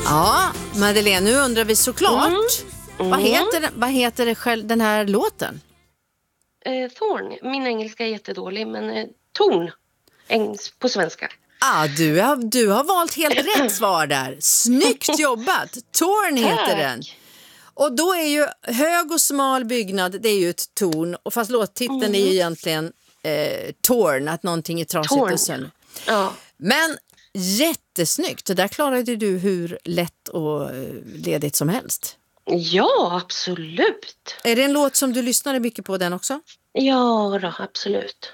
Ja, Madeleine, nu undrar vi såklart. Vad heter den här låten? Thorn. Min engelska är jättedålig, men Torn på svenska. Du har valt helt rätt svar där. Snyggt jobbat. Torn heter den. Och då är ju hög och smal byggnad, det är ju ett torn. Och fast låttiteln är ju egentligen torn, att någonting är trasigt och sönder. Ja. Men jättesnyggt. Det där klarade du hur lätt och ledigt som helst. Ja, absolut. Är det en låt som du lyssnade mycket på den också? Ja, då, absolut.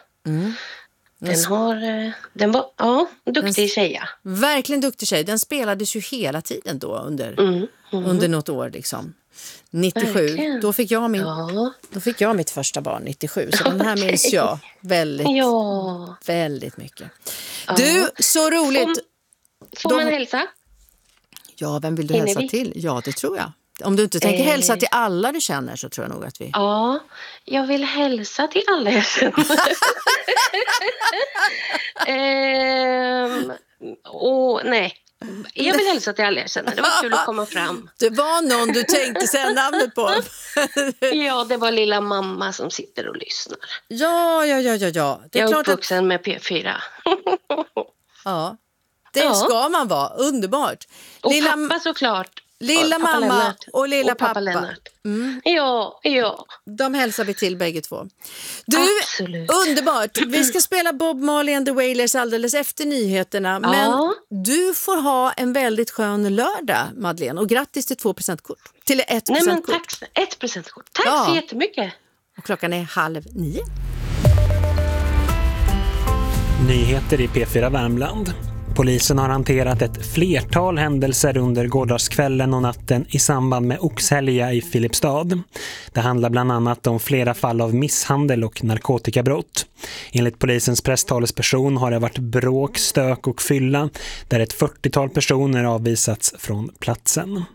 Den var duktig tjej. Verkligen duktig tjej. Den spelades ju hela tiden då under något år liksom. 97. Verkligen. Då fick jag mitt första barn 97. Så den här minns jag väldigt mycket. Ja. Du, så roligt. Får man hälsa? Ja, vem vill du hälsa till? Ja, det tror jag. Om du inte tänker hälsa till alla du känner så tror jag nog att vi... Ja, jag vill hälsa till alla jag känner. Nej. Jag vill hälsa till alla jag känner. Det var kul att komma fram. Det var någon du tänkte säga namnet på. Ja, det var lilla mamma som sitter och lyssnar. Ja. Det är jag är klart uppvuxen med P4. Ja, det ska man vara. Underbart. Och pappa såklart. Lilla pappa mamma Lennart. och lilla och pappa. Ja. De hälsar vi till bägge två. Du, absolut. Underbart. Vi ska spela Bob Marley and the Wailers alldeles efter nyheterna. Men du får ha en väldigt skön lördag, Madeleine. Och grattis till 2%-kort. Till 1%-kort. Tack, 1%-kort. Tack så jättemycket. Och klockan är 8:30. Nyheter i P4 Värmland. Polisen har hanterat ett flertal händelser under gårdagskvällen och natten i samband med Oxhälja i Filipstad. Det handlar bland annat om flera fall av misshandel och narkotikabrott. Enligt polisens presstalesperson har det varit bråk, stök och fylla där ett 40-tal personer avvisats från platsen.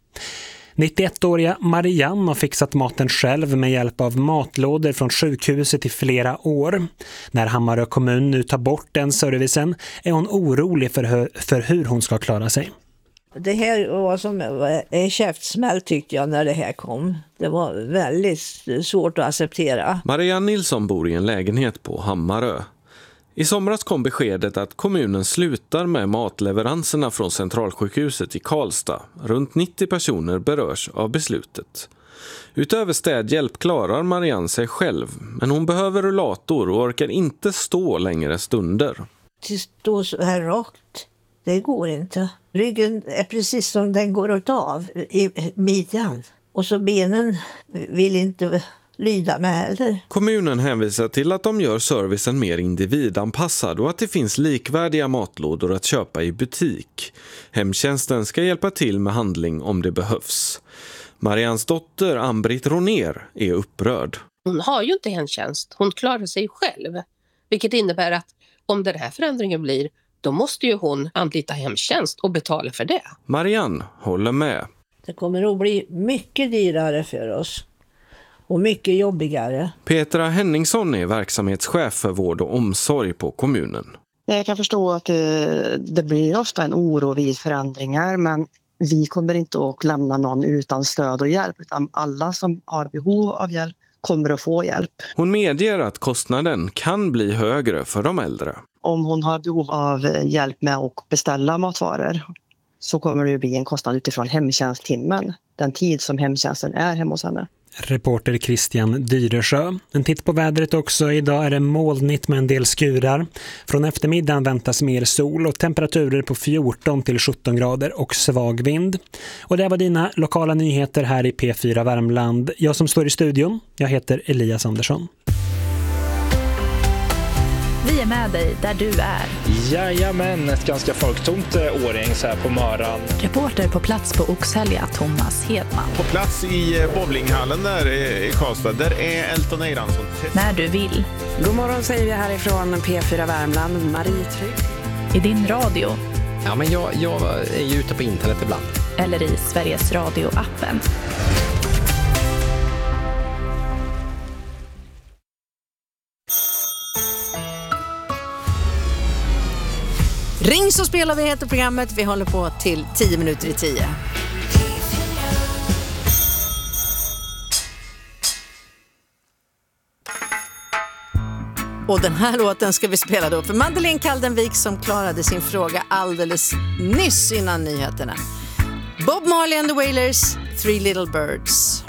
91-åriga Marianne har fixat maten själv med hjälp av matlådor från sjukhuset i flera år. När Hammarö kommun nu tar bort den servicen är hon orolig för hur hon ska klara sig. Det här var som en käftsmäll tyckte jag när det här kom. Det var väldigt svårt att acceptera. Marianne Nilsson bor i en lägenhet på Hammarö. I somras kom beskedet att kommunen slutar med matleveranserna från centralsjukhuset i Karlstad. Runt 90 personer berörs av beslutet. Utöver städhjälp klarar Marianne sig själv, men hon behöver rullator och orkar inte stå längre stunder. Att stå så här rakt, det går inte. Ryggen är precis som den går åt av i midjan. Och så benen vill inte lyda med heller. Kommunen hänvisar till att de gör servicen mer individanpassad och att det finns likvärdiga matlådor att köpa i butik. Hemtjänsten ska hjälpa till med handling om det behövs. Marians dotter Ann-Britt Ronér är upprörd. Hon har ju inte hemtjänst. Hon klarar sig själv. Vilket innebär att om den här förändringen blir, då måste ju hon anlita hemtjänst och betala för det. Marianne håller med. Det kommer att bli mycket dyrare för oss. Och mycket jobbigare. Petra Henningsson är verksamhetschef för vård och omsorg på kommunen. Jag kan förstå att det blir ofta en oro vid förändringar, men vi kommer inte att lämna någon utan stöd och hjälp, utan alla som har behov av hjälp kommer att få hjälp. Hon medger att kostnaden kan bli högre för de äldre. Om hon har behov av hjälp med att beställa matvaror så kommer det att bli en kostnad utifrån hemtjänsttimmen, den tid som hemtjänsten är hemma hos henne. Reporter Christian Dyresjö. En titt på vädret också. Idag är det molnigt med en del skurar. Från eftermiddagen väntas mer sol och temperaturer på 14 till 17 grader och svag vind. Och det var dina lokala nyheter här i P4 Värmland. Jag som står i studion, jag heter Elias Andersson. Vi är med dig där du är. Jajamän, ett ganska folktomt Årängs här på Möran. Reporter på plats på Oxhälja, Thomas Hedman. På plats i bowlinghallen där i Karlstad, där är Elton Eiransson. När du vill. God morgon säger vi härifrån P4 Värmland, Marie Trygg. I din radio. Ja, men jag är ju ute på internet ibland. Eller i Sveriges Radio-appen. Ring så spelar vi, heter programmet. Vi håller på till 10 minuter i 10. Och den här låten ska vi spela då för Madeleine Kaldenvik som klarade sin fråga alldeles nyss innan nyheterna. Bob Marley and the Wailers, Three Little Birds.